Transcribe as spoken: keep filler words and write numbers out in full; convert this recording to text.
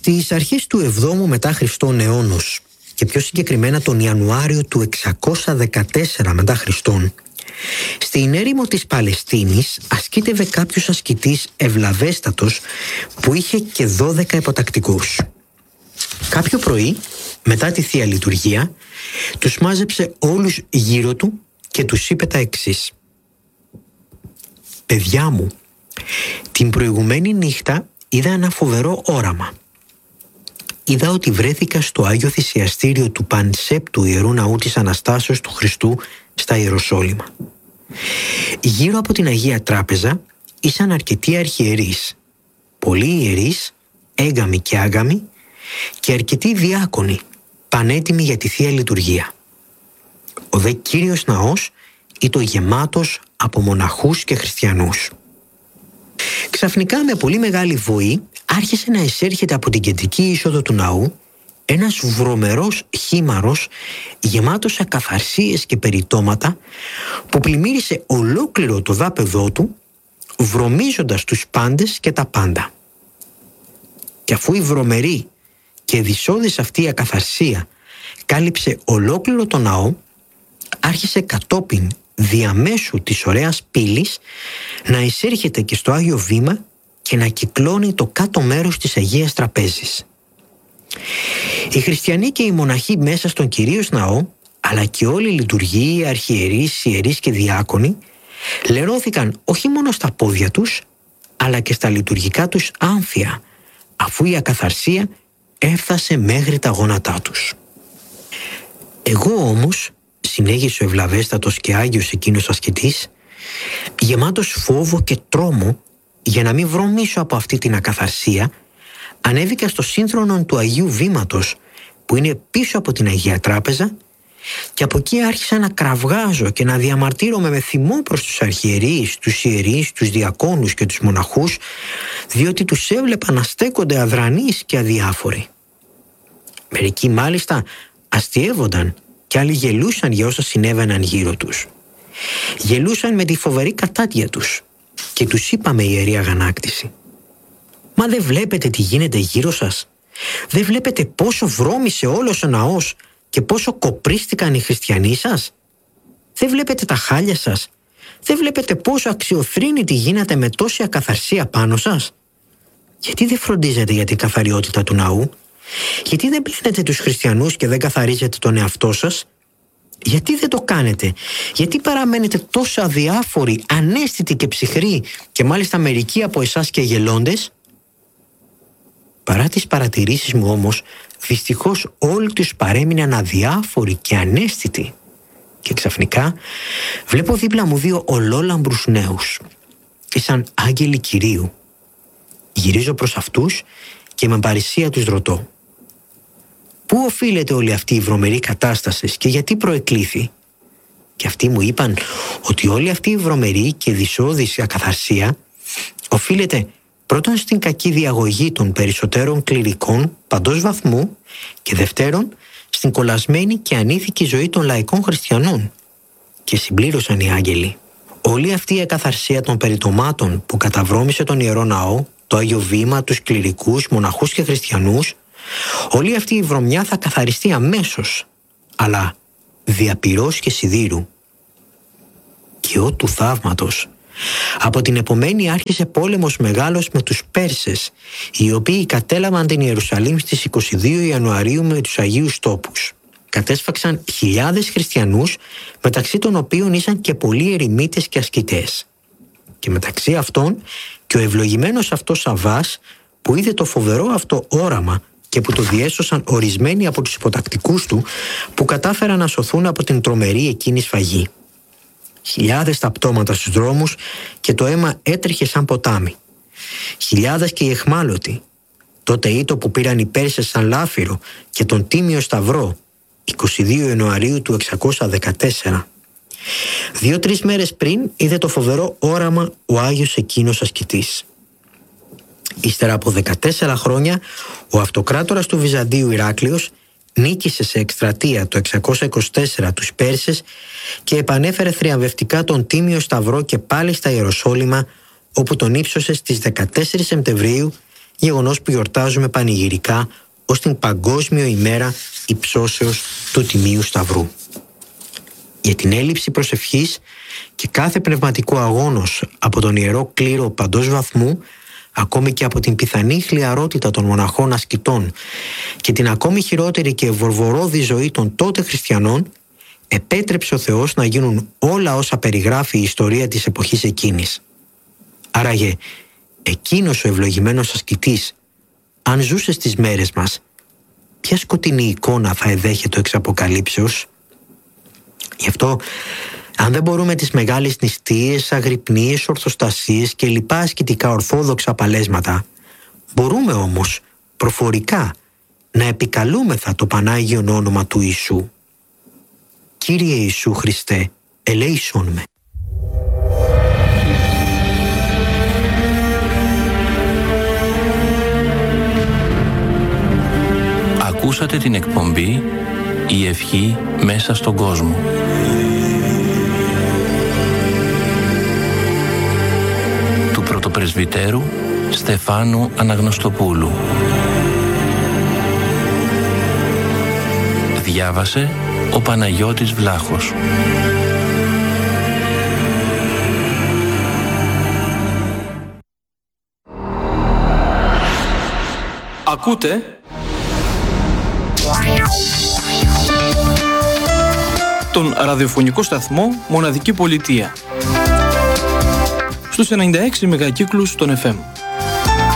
Στις αρχές του εβδόμου μετά Χριστόν αιώνος και πιο συγκεκριμένα τον Ιανουάριο του εξακόσια δεκατέσσερα μετά Χριστόν, στην έρημο της Παλαιστίνης ασκήτευε κάποιος ασκητής ευλαβέστατος που είχε και δώδεκα υποτακτικούς. Κάποιο πρωί, μετά τη Θεία Λειτουργία, τους μάζεψε όλους γύρω του και τους είπε τα εξής: «Παιδιά μου, την προηγουμένη νύχτα είδα ένα φοβερό όραμα. Είδα ότι βρέθηκα στο Άγιο Θυσιαστήριο του Πανσέπτου Ιερού Ναού της Αναστάσεως του Χριστού στα Ιεροσόλυμα. Γύρω από την Αγία Τράπεζα ήσαν αρκετοί αρχιερείς, πολλοί ιερείς, έγκαμοι και άγαμοι, και αρκετοί διάκονοι, πανέτοιμοι για τη Θεία Λειτουργία. Ο δε Κύριος Ναός ήταν γεμάτος από μοναχούς και χριστιανούς. Ξαφνικά, με πολύ μεγάλη βοή, άρχισε να εισέρχεται από την κεντρική είσοδο του ναού ένας βρωμερός χήμαρος γεμάτος ακαθαρσίες και περιτώματα που πλημμύρισε ολόκληρο το δάπεδό του, βρωμίζοντας τους πάντες και τα πάντα. Και αφού η βρωμερή και δυσώδης αυτή η ακαθαρσία κάλυψε ολόκληρο το ναό, άρχισε κατόπιν διαμέσου της ωραίας πύλης να εισέρχεται και στο Άγιο Βήμα και να κυκλώνει το κάτω μέρος της Αγίας Τραπέζης. Οι χριστιανοί και οι μοναχοί μέσα στον κυρίως ναό, αλλά και όλοι οι λειτουργοί, οι αρχιερείς, ιερείς και διάκονοι, λερώθηκαν όχι μόνο στα πόδια τους, αλλά και στα λειτουργικά τους άμφια, αφού η ακαθαρσία έφτασε μέχρι τα γόνατά τους. Εγώ όμως, συνέχισε ο ευλαβέστατος και άγιος εκείνος ασκητής, γεμάτος φόβο και τρόμο για να μην βρωμίσω από αυτή την ακαθαρσία, ανέβηκα στο σύνθρονο του Αγίου Βήματος που είναι πίσω από την Αγία Τράπεζα και από εκεί άρχισα να κραυγάζω και να διαμαρτύρομαι με θυμό προς τους αρχιερείς, τους ιερείς, τους διακόνους και τους μοναχούς, διότι τους έβλεπα να στέκονται αδρανείς και αδιάφοροι. Μερικοί μάλιστα αστιεύονταν και άλλοι γελούσαν για όσα συνέβαιναν γύρω τους. Γελούσαν με τη φοβερή κατάτια τους και τους είπα με ιερή αγανάκτηση: «Μα δεν βλέπετε τι γίνεται γύρω σας? Δεν βλέπετε πόσο βρώμησε όλος ο ναός και πόσο κοπρίστηκαν οι χριστιανοί σας? Δεν βλέπετε τα χάλια σας? Δεν βλέπετε πόσο αξιοθρήνητοι γίνατε με τόση ακαθαρσία πάνω σας? Γιατί δεν φροντίζετε για την καθαριότητα του ναού? Γιατί δεν πλένετε τους χριστιανούς και δεν καθαρίζετε τον εαυτό σας? Γιατί δεν το κάνετε? Γιατί παραμένετε τόσο αδιάφοροι, ανέστητοι και ψυχροί, και μάλιστα μερικοί από εσάς και γελώντες?» Παρά τις παρατηρήσεις μου όμως, δυστυχώς όλοι τους παρέμειναν αδιάφοροι και ανέστητοι. Και ξαφνικά βλέπω δίπλα μου δύο ολόλαμπρους νέους. Ήσαν άγγελοι Κυρίου. Γυρίζω προς αυτούς και με παρησία τους ρωτώ: «Πού οφείλεται όλη αυτή η βρωμερή κατάσταση και γιατί προεκλήθη?» Και αυτοί μου είπαν ότι όλη αυτή η βρωμερή και δυσώδης ακαθαρσία οφείλεται πρώτον στην κακή διαγωγή των περισσότερων κληρικών παντός βαθμού και δευτέρον στην κολλασμένη και ανήθικη ζωή των λαϊκών χριστιανών. Και συμπλήρωσαν οι άγγελοι: όλη αυτή η ακαθαρσία των περιτωμάτων που καταβρώμησε τον Ιερό Ναό, το Άγιο Βήμα, τους κληρικούς, μοναχούς και χριστιανούς, όλη αυτή η βρωμιά θα καθαριστεί αμέσως, αλλά δια πυρός και σιδήρου. Και ό του θαύματος, από την επομένη άρχισε πόλεμος μεγάλος με τους Πέρσες, οι οποίοι κατέλαβαν την Ιερουσαλήμ στις είκοσι δύο Ιανουαρίου με τους Αγίους Τόπους. Κατέσφαξαν χιλιάδες χριστιανούς, μεταξύ των οποίων ήσαν και πολλοί ερημίτες και ασκητές. Και μεταξύ αυτών και ο ευλογημένος αυτός Σαββάς, που είδε το φοβερό αυτό όραμα και που το διέσωσαν ορισμένοι από τους υποτακτικούς του, που κατάφεραν να σωθούν από την τρομερή εκείνη σφαγή. Χιλιάδες τα πτώματα στους δρόμους και το αίμα έτρεχε σαν ποτάμι. Χιλιάδες και οι αιχμάλωτοι. Τότε ήτο που πήραν οι Πέρσες σαν λάφυρο και τον Τίμιο Σταυρό, είκοσι δύο Ιανουαρίου του εξακόσια δεκατέσσερα. Δύο-τρεις μέρες πριν είδε το φοβερό όραμα ο Άγιος εκείνος ασκητής. Ύστερα από δεκατέσσερα χρόνια, ο αυτοκράτορας του Βυζαντίου Ηράκλειος νίκησε σε εκστρατεία το εξακόσια είκοσι τέσσερα τους Πέρσες και επανέφερε θριαμβευτικά τον Τίμιο Σταυρό και πάλι στα Ιεροσόλυμα, όπου τον ύψωσε στις δεκατέσσερις Σεπτεμβρίου γεγονός που γιορτάζουμε πανηγυρικά ως την Παγκόσμιο ημέρα υψώσεως του Τιμίου Σταυρού. Για την έλλειψη προσευχής και κάθε πνευματικό αγώνος από τον Ιερό Κλήρο παντός βαθμού, ακόμη και από την πιθανή χλιαρότητα των μοναχών ασκητών και την ακόμη χειρότερη και βορβορόδη ζωή των τότε χριστιανών, επέτρεψε ο Θεός να γίνουν όλα όσα περιγράφει η ιστορία της εποχής εκείνης. Άραγε, εκείνος ο ευλογημένος ασκητής, αν ζούσε στις μέρες μας, ποια σκοτεινή εικόνα θα εδέχεται εξ Αποκαλύψεως? Γι' αυτό, αν δεν μπορούμε τις μεγάλες νηστείες, αγρυπνίες, ορθοστασίες και λοιπά ασκητικά ορθόδοξα παλέσματα, μπορούμε όμως προφορικά να επικαλούμεθα το Πανάγιον όνομα του Ιησού. Κύριε Ιησού Χριστέ, ελέησόν με. Ακούσατε την εκπομπή «Η Ευχή μέσα στον κόσμο». Του πρωτοπρεσβυτέρου Στεφάνου Αναγνωστοπούλου. Διάβασε ο Παναγιώτης Βλάχος. Ακούτε τον ραδιοφωνικό σταθμό Μοναδική Πολιτεία στους ενενήντα έξι μεγακύκλους των εφ εμ.